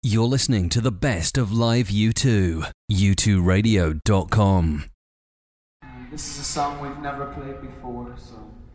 You're listening to the best of live U2. U2radio.com. This is a song we've never played before, so